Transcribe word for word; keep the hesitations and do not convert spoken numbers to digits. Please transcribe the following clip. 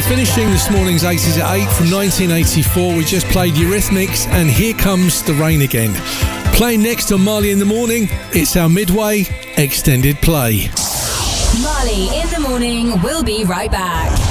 Finishing this morning's eighties at eight from nineteen eighty-four, we just played Eurythmics and Here Comes the Rain Again. Playing next on Marley in the Morning, it's our Midway Extended Play. Marley in the Morning, we'll be right back.